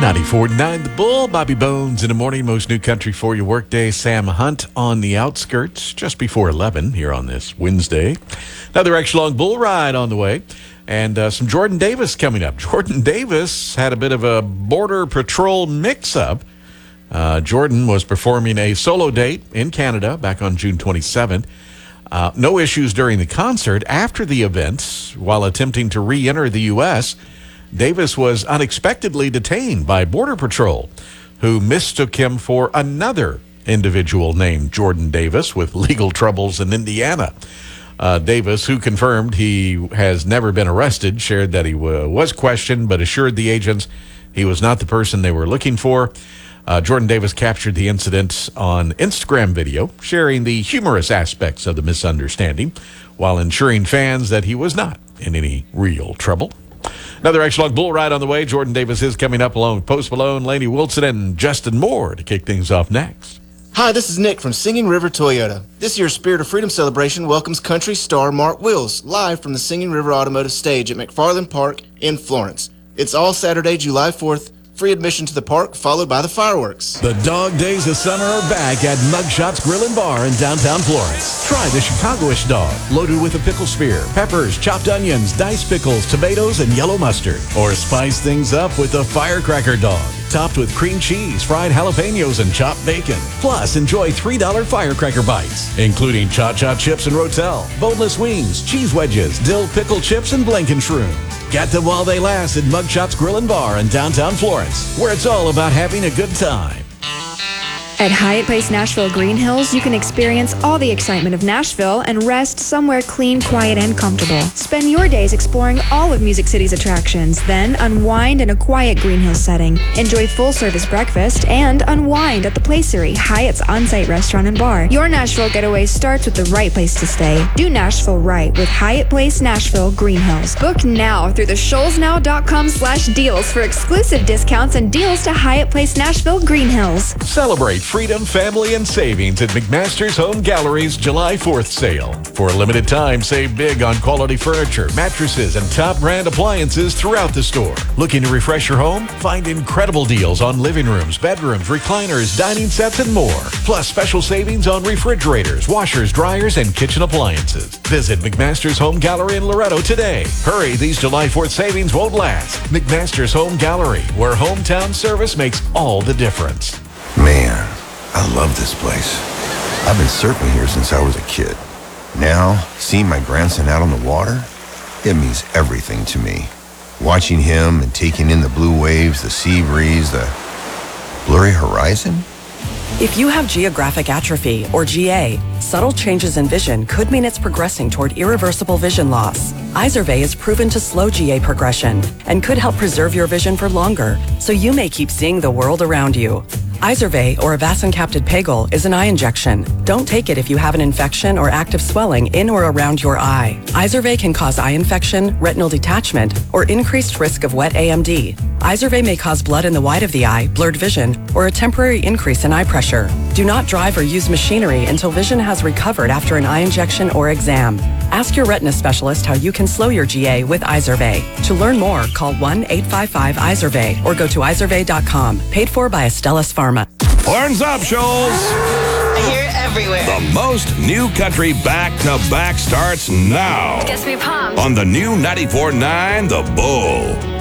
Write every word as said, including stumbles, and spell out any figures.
ninety-four point nine The Bull, Bobby Bones in the morning. Most new country for your workday. Sam Hunt on the outskirts just before eleven here on this Wednesday. Another extra long bull ride on the way. And uh, some Jordan Davis coming up. Jordan Davis had a bit of a Border Patrol mix-up. Uh, Jordan was performing a solo date in Canada back on June twenty-seventh. Uh, no issues during the concert. After the event, while attempting to re-enter the U S, Davis was unexpectedly detained by Border Patrol, who mistook him for another individual named Jordan Davis with legal troubles in Indiana. Uh, Davis, who confirmed he has never been arrested, shared that he w- was questioned but assured the agents he was not the person they were looking for. Uh, Jordan Davis captured the incident on Instagram video, sharing the humorous aspects of the misunderstanding while ensuring fans that he was not in any real trouble. Another extra long bull ride on the way. Jordan Davis is coming up along with Post Malone, Lainey Wilson, and Justin Moore to kick things off next. Hi, this is Nick from Singing River Toyota. This year's Spirit of Freedom celebration welcomes country star Mark Wills live from the Singing River Automotive Stage at McFarland Park in Florence. It's all Saturday, July fourth. Free admission to the park, followed by the fireworks. The dog days of summer are back at Mugshots Grill and Bar in downtown Florence. Try the Chicagoish dog, loaded with a pickle spear, peppers, chopped onions, diced pickles, tomatoes, and yellow mustard. Or spice things up with the firecracker dog, topped with cream cheese, fried jalapenos, and chopped bacon. Plus, enjoy three dollar firecracker bites, including cha-cha chips and rotel, boneless wings, cheese wedges, dill pickle chips, and blankenshroom. Get them while they last at Mugshots Grill and Bar in downtown Florence, where it's all about having a good time. At Hyatt Place Nashville Green Hills, you can experience all the excitement of Nashville and rest somewhere clean, quiet, and comfortable. Spend your days exploring all of Music City's attractions, then unwind in a quiet Green Hills setting. Enjoy full-service breakfast and unwind at the Placery, Hyatt's on-site restaurant and bar. Your Nashville getaway starts with the right place to stay. Do Nashville right with Hyatt Place Nashville Green Hills. Book now through the shoals now dot com slash deals for exclusive discounts and deals to Hyatt Place Nashville Green Hills. Celebrate freedom, family, and savings at McMaster's Home Gallery's July fourth sale. For a limited time, save big on quality furniture, mattresses, and top brand appliances throughout the store. Looking to refresh your home? Find incredible deals on living rooms, bedrooms, recliners, dining sets, and more. Plus special savings on refrigerators, washers, dryers, and kitchen appliances. Visit McMaster's Home Gallery in Loretto today. Hurry, these July fourth savings won't last. McMaster's Home Gallery, where hometown service makes all the difference. Man, I love this place. I've been surfing here since I was a kid. Now, seeing my grandson out on the water, it means everything to me. Watching him and taking in the blue waves, the sea breeze, the blurry horizon. If you have geographic atrophy, or G A, subtle changes in vision could mean it's progressing toward irreversible vision loss. Izervay is proven to slow G A progression and could help preserve your vision for longer, so you may keep seeing the world around you. Izervay, or avacincaptad pegol, is an eye injection. Don't take it if you have an infection or active swelling in or around your eye. Izervay can cause eye infection, retinal detachment, or increased risk of wet A M D. Izervay may cause blood in the white of the eye, blurred vision, or a temporary increase in eye pressure. Do not drive or use machinery until vision has recovered after an eye injection or exam. Ask your retina specialist how you can slow your G A with Izervay. To learn more, call one eight five five Izervay or go to izervay dot com. Paid for by Astellas Pharma. Horns up, Shoals! I hear it everywhere. The most new country back-to-back starts now. Gets me pumped. On the new ninety-four point nine The Bull.